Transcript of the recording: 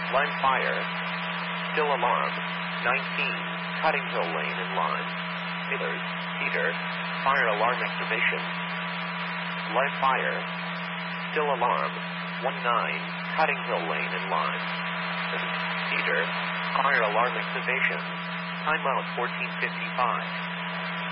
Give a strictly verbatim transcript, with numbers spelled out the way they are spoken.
Line fire. Still alarm. nineteen. Cutting Hill Lane in line. Millers. Peter. Fire alarm exhibition. Line fire. Still alarm. nineteen. Cutting Hill Lane in line. Peter. Fire alarm exhibition. Time out fourteen fifty-five.